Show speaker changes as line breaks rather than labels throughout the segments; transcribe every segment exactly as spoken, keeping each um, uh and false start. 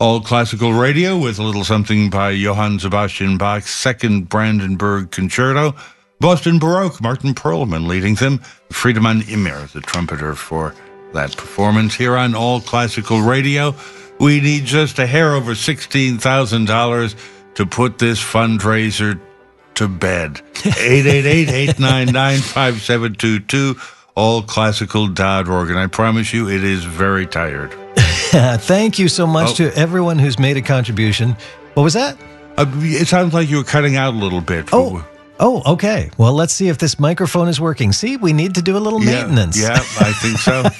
All Classical Radio with a little something by Johann Sebastian Bach's Second Brandenburg Concerto. Boston Baroque, Martin Perlman leading them. Friedemann Immer, the trumpeter for that performance. Here on All Classical Radio, we need just a hair over sixteen thousand dollars to put this fundraiser to bed. eight eight eight, eight nine nine, five seven two two, all classical dot org. And I promise you, it is very tired.
Thank you so much oh. to everyone who's made a contribution. What was that?
Uh, it sounds like you were cutting out a little bit.
Oh, oh, okay. Well, let's see if this microphone is working. See, we need to do a little
yeah,
maintenance.
Yeah, I think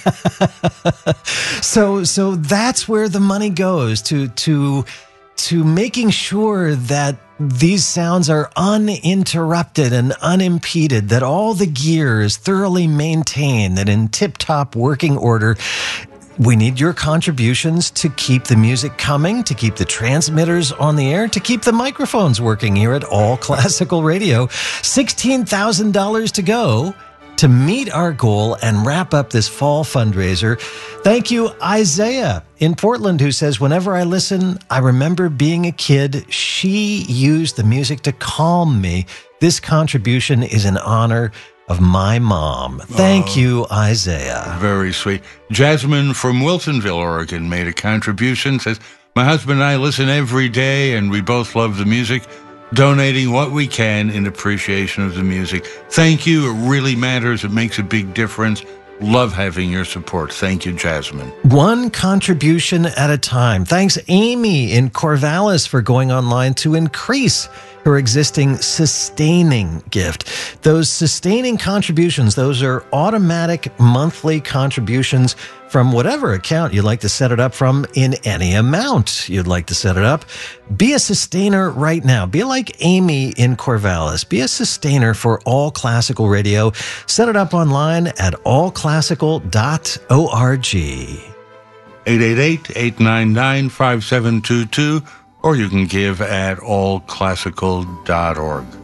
so.
so, so that's where the money goes to to to making sure that these sounds are uninterrupted and unimpeded, that all the gear is thoroughly maintained and in tip-top working order. We need your contributions to keep the music coming, to keep the transmitters on the air, to keep the microphones working here at All Classical Radio. sixteen thousand dollars to go to meet our goal and wrap up this fall fundraiser. Thank you, Isaiah in Portland, who says, whenever I listen, I remember being a kid. She used the music to calm me. This contribution is in honor of my mom. Thank oh, you, Isaiah.
Very sweet. Jasmine from Wilsonville, Oregon, made a contribution. Says, my husband and I listen every day, and we both love the music, donating what we can in appreciation of the music. Thank you. It really matters. It makes a big difference. Love having your support. Thank you, Jasmine.
One contribution at a time. Thanks, Amy in Corvallis, for going online to increase her existing sustaining gift. Those sustaining contributions, those are automatic monthly contributions from whatever account you'd like to set it up from, in any amount you'd like to set it up. Be a sustainer right now. Be like Amy in Corvallis. Be a sustainer for All Classical Radio. Set it up online at all classical dot org.
eight eight eight, eight nine nine, five seven two two, or you can give at all classical dot org.